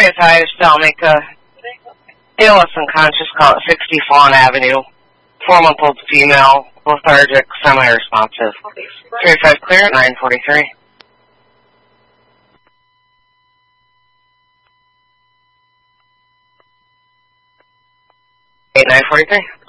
High, Stalmaker. ALS unconscious, call at 60 Fawn Avenue. 4-month-old female, lethargic, semi-responsive. 35 clear at 9:43. 9:43.